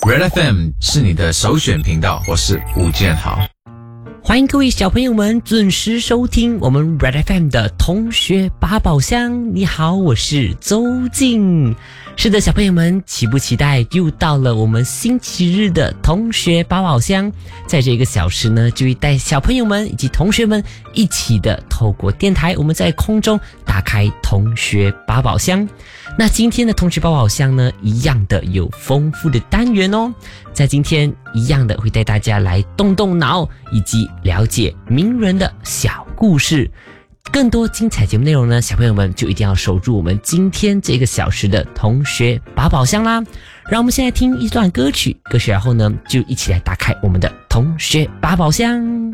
Red FM 是你的首选频道，我是吴建豪。 欢迎各位小朋友们准时收听我们 Red FM 的同学八宝箱。你好，我是周静。是的，小朋友们期不期待又到了我们星期日的同学八宝箱？在这个小时呢，就会带小朋友们以及同学们一起的透过电台，我们在空中打开同学八宝箱。那今天的同学八宝箱呢，一样的有丰富的单元哦。在今天一样的会带大家来动动脑，以及了解名人的小故事。更多精彩节目内容呢，小朋友们就一定要守住我们今天这个小时的同学八宝箱啦。让我们现在听一段歌曲，歌曲然后呢，就一起来打开我们的同学八宝箱。